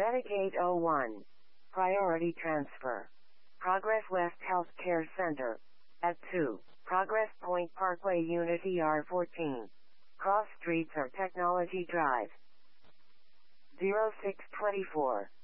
Medicaid 01. Priority transfer. Progress West Healthcare Center. At 2. Progress Point Parkway Unit ER14. Cross Streets or Technology Drive. 0624.